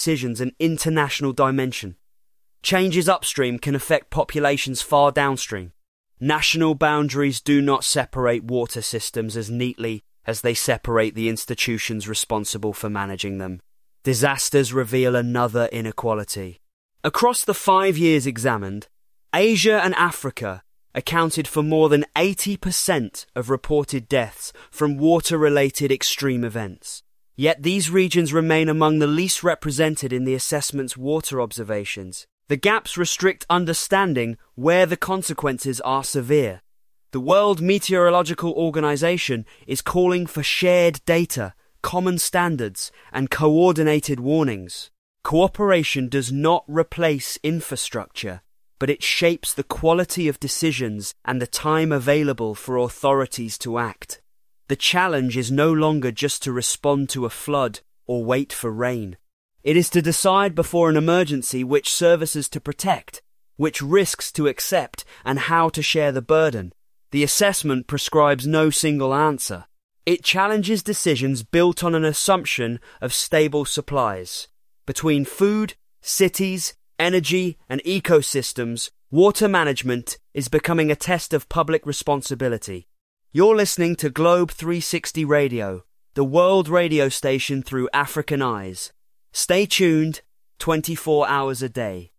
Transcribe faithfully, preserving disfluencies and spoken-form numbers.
decisions an international dimension. Changes upstream can affect populations far downstream. National boundaries do not separate water systems as neatly as they separate the institutions responsible for managing them. Disasters reveal another inequality. Across the five years examined, Asia and Africa accounted for more than eighty percent of reported deaths from water-related extreme events. Yet these regions remain among the least represented in the assessment's water observations. The gaps restrict understanding where the consequences are severe. The World Meteorological Organization is calling for shared data, common standards, and coordinated warnings. Cooperation does not replace infrastructure, but it shapes the quality of decisions and the time available for authorities to act. The challenge is no longer just to respond to a flood or wait for rain. It is to decide before an emergency which services to protect, which risks to accept, and how to share the burden. The assessment prescribes no single answer. It challenges decisions built on an assumption of stable supplies. Between food, cities, energy, and ecosystems, water management is becoming a test of public responsibility. You're listening to Globe three sixty Radio, the world radio station through African eyes. Stay tuned, twenty-four hours a day.